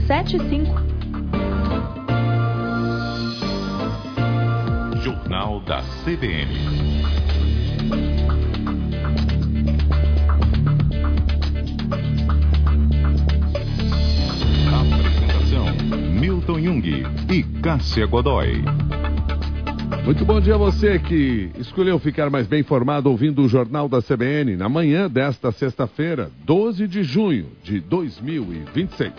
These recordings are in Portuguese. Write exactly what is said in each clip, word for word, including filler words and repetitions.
sete cinco. Jornal da C B N. Apresentação: Milton Jung e Cássia Godoy. Muito bom dia a você que escolheu ficar mais bem informado ouvindo o Jornal da C B N na manhã desta sexta-feira, doze de junho de dois mil e vinte e seis.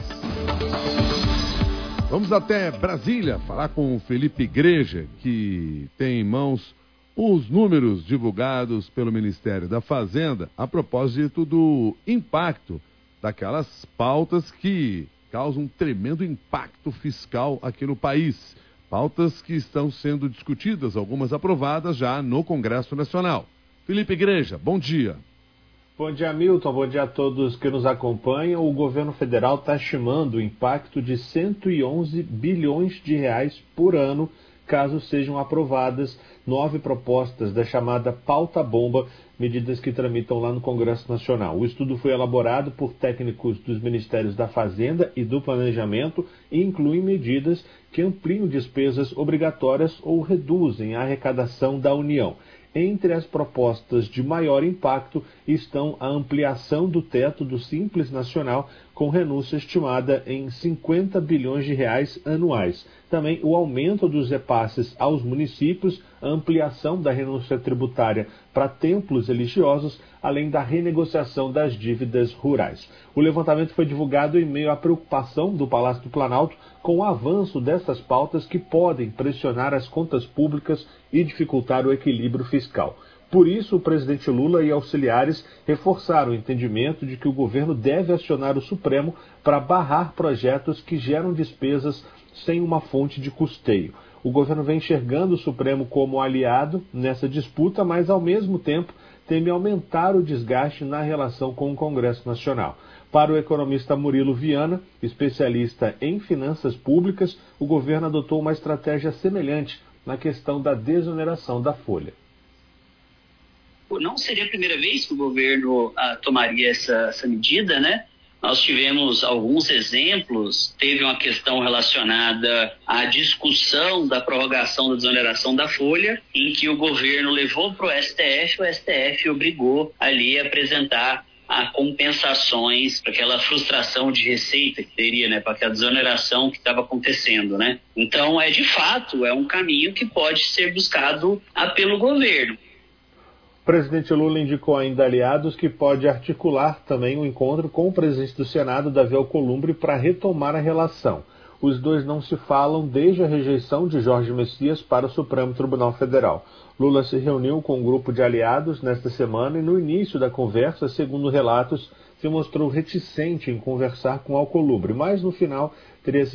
Vamos até Brasília falar com o Felipe Igreja, que tem em mãos os números divulgados pelo Ministério da Fazenda a propósito do impacto daquelas pautas que causam um tremendo impacto fiscal aqui no país. Pautas que estão sendo discutidas, algumas aprovadas já no Congresso Nacional. Felipe Igreja, bom dia. Bom dia, Milton. Bom dia a todos que nos acompanham. O governo federal está estimando o impacto de cento e onze bilhões de reais por ano, caso sejam aprovadas nove propostas da chamada pauta-bomba, medidas que tramitam lá no Congresso Nacional. O estudo foi elaborado por técnicos dos Ministérios da Fazenda e do Planejamento e inclui medidas que ampliam despesas obrigatórias ou reduzem a arrecadação da União. Entre as propostas de maior impacto estão a ampliação do teto do Simples Nacional, com renúncia estimada em cinquenta bilhões de reais anuais. Também o aumento dos repasses aos municípios, a ampliação da renúncia tributária para templos religiosos, além da renegociação das dívidas rurais. O levantamento foi divulgado em meio à preocupação do Palácio do Planalto com o avanço dessas pautas que podem pressionar as contas públicas e dificultar o equilíbrio fiscal. Por isso, o presidente Lula e auxiliares reforçaram o entendimento de que o governo deve acionar o Supremo para barrar projetos que geram despesas sem uma fonte de custeio. O governo vem enxergando o Supremo como aliado nessa disputa, mas, ao mesmo tempo, teme aumentar o desgaste na relação com o Congresso Nacional. Para o economista Murilo Viana, especialista em finanças públicas, o governo adotou uma estratégia semelhante na questão da desoneração da folha. Não seria a primeira vez que o governo ah, tomaria essa, essa medida, né? Nós tivemos alguns exemplos, teve uma questão relacionada à discussão da prorrogação da desoneração da folha, em que o governo levou para o S T F, o S T F obrigou ali a apresentar a compensações para aquela frustração de receita que teria, né, para aquela desoneração que estava acontecendo, né? Então, é de fato, é um caminho que pode ser buscado ah, pelo governo. O presidente Lula indicou ainda aliados que pode articular também um encontro com o presidente do Senado, Davi Alcolumbre, para retomar a relação. Os dois não se falam desde a rejeição de Jorge Messias para o Supremo Tribunal Federal. Lula se reuniu com um grupo de aliados nesta semana e, no início da conversa, segundo relatos, se mostrou reticente em conversar com Alcolumbre, mas no final teria se